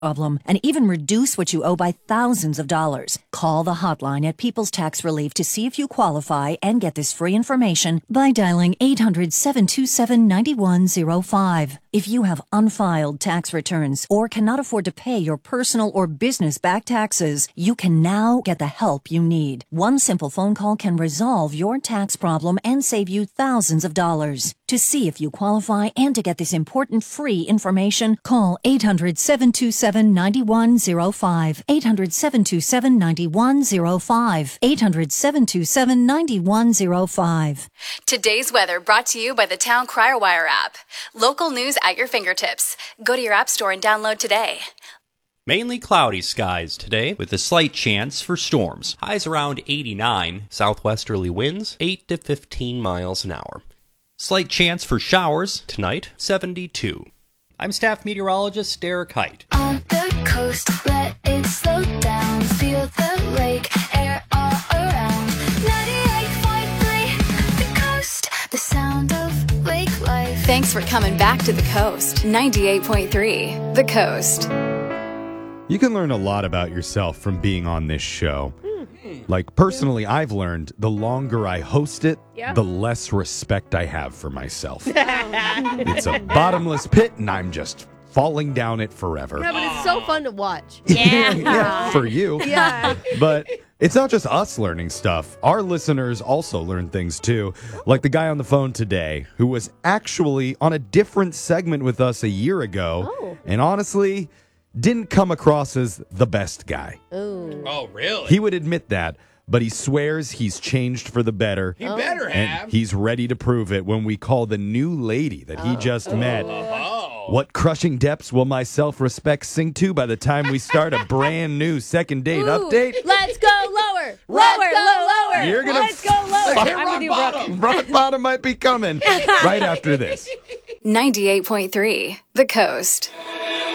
problem and even reduce what you owe by thousands of dollars. Call the hotline at People's Tax Relief to see if you qualify and get this free information by dialing 800-727-9105. If you have unfiled tax returns or cannot afford to pay your personal or business back taxes, you can now get the help you need. One simple phone call can resolve your tax problem and save you thousands of dollars. To see if you qualify and to get this important free information, call 800-727-9105. 800-727-9105. 800-727-9105. Today's weather brought to you by the Town Crier Wire app. Local news at your fingertips. Go to your app store and download today. Mainly cloudy skies today with a slight chance for storms. Highs around 89, southwesterly winds 8 to 15 miles an hour. Slight chance for showers tonight, 72. I'm staff meteorologist Derek Height. On the coast, let it slow down. Feel the lake, air all around. 98.3, the coast, the sound of lake life. Thanks for coming back to the coast. 98.3, the coast. You can learn a lot about yourself from being on this show. Like, personally, I've learned the longer I host it, the less respect I have for myself. It's a bottomless pit, and I'm just falling down it forever. Yeah, but it's so fun to watch. Yeah, for you. Yeah. But it's not just us learning stuff. Our listeners also learn things, too. Like the guy on the phone today, who was actually on a different segment with us a year ago. And honestly, didn't come across as the best guy. Ooh. Oh, really? He would admit that, but he swears he's changed for the better. He better And have. he's ready to prove it when we call the new lady that he just met. What crushing depths will my self-respect sink to by the time we start a brand new second date update? Let's go lower. Lower. You're gonna Let's go lower. Hit rock bottom. Rock bottom might be coming right after this. 98.3, the coast.